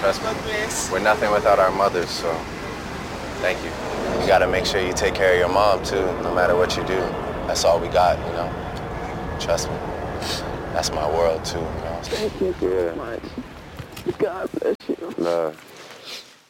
Trust me. God bless. We're nothing without our mothers, so thank you. You gotta make sure you take care of your mom too, no matter what you do. That's all we got, you know? Trust me. That's my world too, you know? Thank you so much. God bless you. Love.